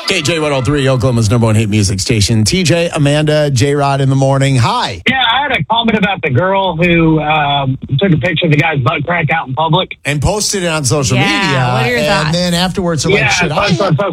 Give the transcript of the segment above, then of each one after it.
KJ 103, Oklahoma's number one hit music station. TJ, Amanda, J-Rod in the morning. Hi. Yeah, I had a comment about the girl who took a picture of the guy's butt crack out in public. And posted it on social media. What are your thoughts? And then afterwards, should I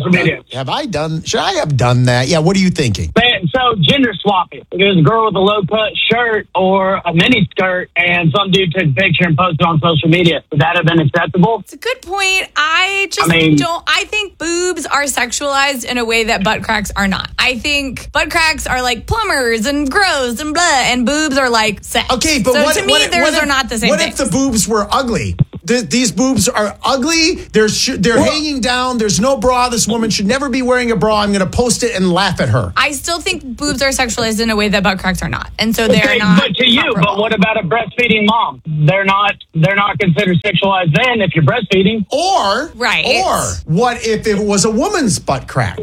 have done that? Yeah, what are you thinking? So gender swapping. There's a girl with a low-cut shirt or a mini skirt, and some dude took a picture and posted on social media. Would that have been acceptable? It's a good point. I think boobs are sexualized in a way that butt cracks are not. I think butt cracks are like plumbers and gross and blah, and boobs are like sex. Okay, but to me, those are not the same What things. if the boobs were ugly? These boobs are ugly. They're hanging down. There's no bra. This woman should never be wearing a bra. I'm going to post it and laugh at her. I still think boobs are sexualized in a way that butt cracks are not, and so they're not. But to you, but what about a breastfeeding mom? They're not considered sexualized then if you're breastfeeding. Or what if it was a woman's butt crack?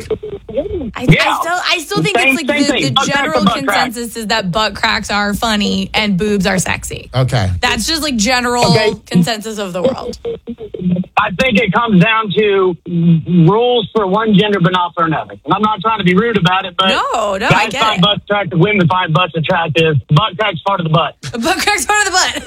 I still think it's like the general consensus is that butt cracks are funny and boobs are sexy. Okay. That's just like general consensus of the world. I think it comes down to rules for one gender but not for another. And I'm not trying to be rude about it, but no, guys I get find it. butts attractive, women find butts attractive. Butt crack's part of the butt. Butt crack's part of the butt.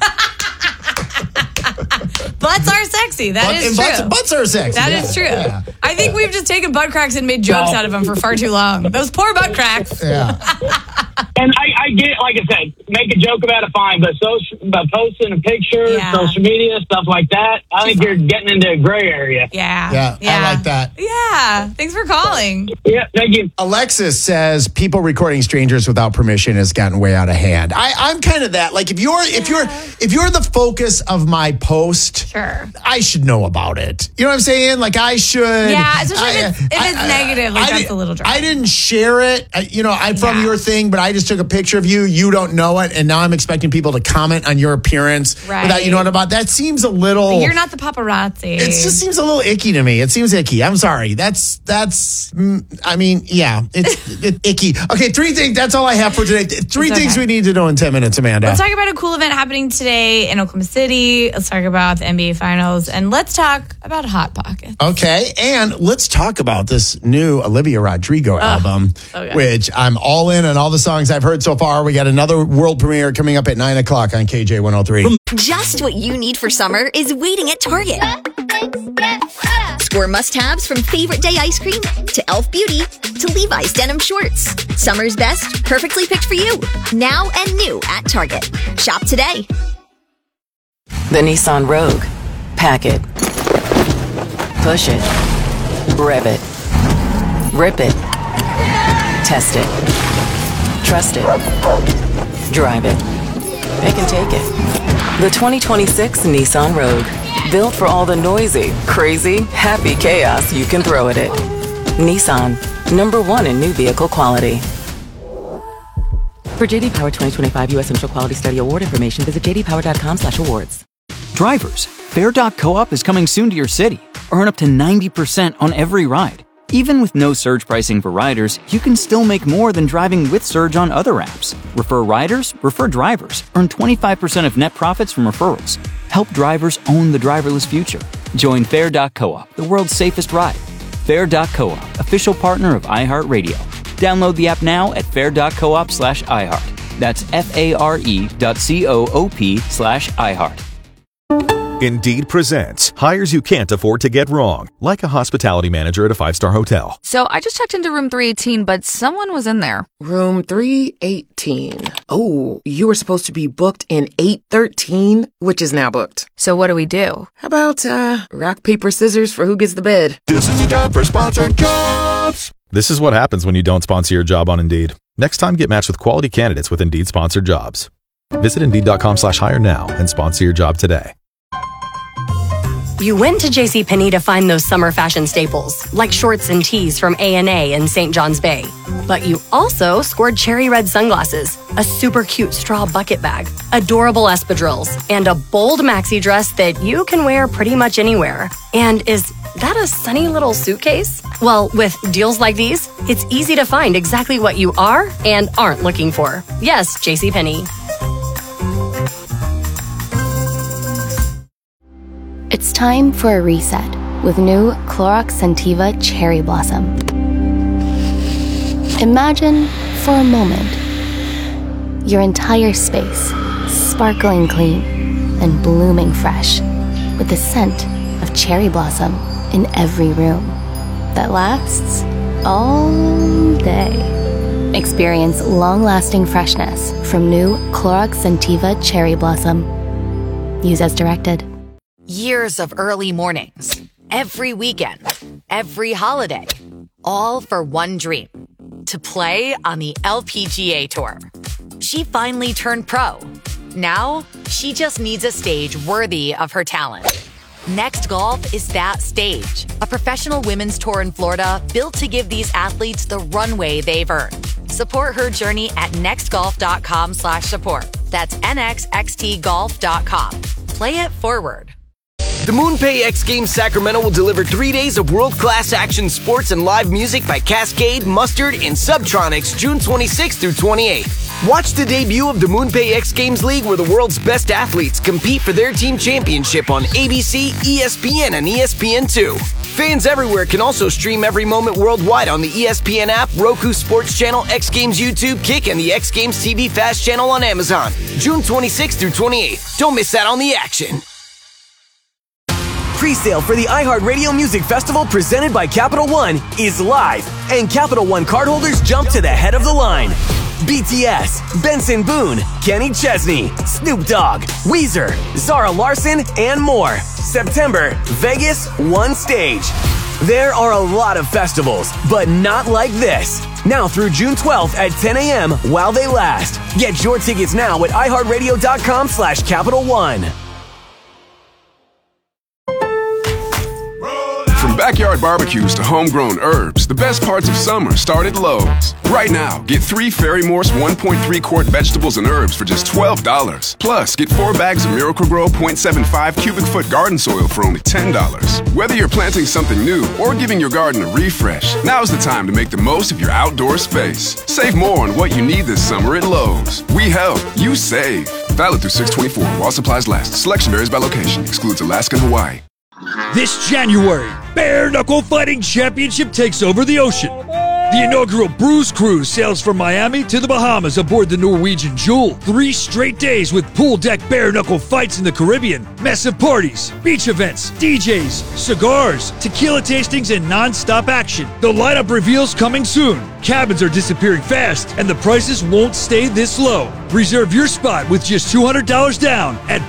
Butts are sexy. That is true. Butts are sexy. That is true. Yeah. I think we've just taken butt cracks and made jokes out of them for far too long. Those poor butt cracks. Yeah. And I get, like I said, make a joke about it, fine, but posting a picture, social media, stuff like that, I think you're getting into a gray area. Yeah. I like that. Yeah. Thanks for calling. Yeah, thank you. Alexis says people recording strangers without permission has gotten way out of hand. I'm kind of that. Like if you're the focus of my post, sure, I should know about it. You know what I'm saying? Like I should. Yeah, especially if it's negative. Like that's a little dry. I didn't share it. I'm from your thing, but I just took a picture of you. You don't know it, and now I'm expecting people to comment on your appearance without you knowing about. That seems a little. You're not the paparazzi. It just seems a little icky to me. It seems icky. I'm sorry. It's icky. Okay, 3 things. That's all I have for today. 3 things we need to know in 10 minutes, Amanda. Let's talk about a cool event happening today in Oklahoma City. Let's talk about the NBA Finals, and let's talk about Hot Pockets. Okay, and let's talk about this new Olivia Rodrigo album, which I'm all in on all the songs I've heard so far. We got another world premiere coming up at 9 o'clock on KJ 103. Just what you need for summer is waiting at Target. Score must-haves from Favorite Day ice cream to Elf Beauty to Levi's denim shorts. Summer's best, perfectly picked for you. Now and new at Target. Shop today. The Nissan Rogue. Pack it. Push it. Rev it. Rip it. Test it. Trust it. Drive it. It can take it. The 2026 Nissan Rogue. Built for all the noisy, crazy, happy chaos you can throw at it. Nissan. #1 in new vehicle quality. For JD Power 2025 U.S. Initial Quality Study Award information, visit jdpower.com/awards. Drivers, Fair.coop is coming soon to your city. Earn up to 90% on every ride. Even with no surge pricing for riders, you can still make more than driving with surge on other apps. Refer riders, refer drivers. Earn 25% of net profits from referrals. Help drivers own the driverless future. Join Fair.coop, the world's safest ride. Fair.coop, official partner of iHeartRadio. Download the app now at fair.coop/iHeart. That's FARE.coop/iHeart. Indeed presents hires you can't afford to get wrong, like a hospitality manager at a 5-star hotel. So I just checked into room 318, but someone was in there. Room 318. Oh, you were supposed to be booked in 813, which is now booked. So what do we do? How about rock, paper, scissors for who gets the bid? This is a job for Sponsored Jobs. This is what happens when you don't sponsor your job on Indeed. Next time, get matched with quality candidates with Indeed Sponsored Jobs. Visit Indeed.com/hire now and sponsor your job today. You went to JCPenney to find those summer fashion staples, like shorts and tees from A&A in St. John's Bay. But you also scored cherry red sunglasses, a super cute straw bucket bag, adorable espadrilles, and a bold maxi dress that you can wear pretty much anywhere. And is that a sunny little suitcase? Well, with deals like these, it's easy to find exactly what you are and aren't looking for. Yes, JCPenney. It's time for a reset with new Clorox Scentiva Cherry Blossom. Imagine, for a moment, your entire space sparkling clean and blooming fresh with the scent of cherry blossom in every room that lasts all day. Experience long-lasting freshness from new Clorox Scentiva Cherry Blossom. Use as directed. Years of early mornings, every weekend, every holiday, all for one dream, to play on the LPGA Tour. She finally turned pro. Now, she just needs a stage worthy of her talent. Next Golf is that stage, a professional women's tour in Florida built to give these athletes the runway they've earned. Support her journey at nextgolf.com/support. That's nxxtgolf.com. Play it forward. The MoonPay X Games Sacramento will deliver 3 days of world-class action sports and live music by Cascade, Mustard, and Subtronics June 26th through 28th. Watch the debut of the MoonPay X Games League where the world's best athletes compete for their team championship on ABC, ESPN, and ESPN2. Fans everywhere can also stream every moment worldwide on the ESPN app, Roku Sports Channel, X Games YouTube, Kick, and the X Games TV Fast channel on Amazon. June 26th through 28th. Don't miss out on the action. Pre-sale for the iHeartRadio Music Festival presented by Capital One is live, and Capital One cardholders jump to the head of the line. BTS, Benson Boone, Kenny Chesney, Snoop Dogg, Weezer, Zara Larsson, and more. September, Vegas, one stage. There are a lot of festivals, but not like this. Now through June 12th at 10 a.m. while they last. Get your tickets now at iHeartRadio.com/Capital One. From backyard barbecues to homegrown herbs, the best parts of summer start at Lowe's. Right now, get 3 Fairy Morse 1.3-quart vegetables and herbs for just $12. Plus, get 4 bags of Miracle-Gro 0.75 cubic foot garden soil for only $10. Whether you're planting something new or giving your garden a refresh, now's the time to make the most of your outdoor space. Save more on what you need this summer at Lowe's. We help, you save. Valid through 6/24 while supplies last. Selection varies by location. Excludes Alaska and Hawaii. This January, Bare Knuckle Fighting Championship takes over the ocean. The inaugural Bruise Cruise sails from Miami to the Bahamas aboard the Norwegian Jewel. 3 straight days with pool deck bare knuckle fights in the Caribbean, massive parties, beach events, DJs, cigars, tequila tastings, and non-stop action. The lineup reveals coming soon. Cabins are disappearing fast, and the prices won't stay this low. Reserve your spot with just $200 down at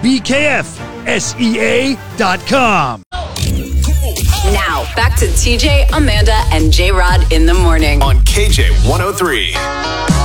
BKFSEA.com. Now, back to TJ, Amanda, and J-Rod in the morning. On KJ 103.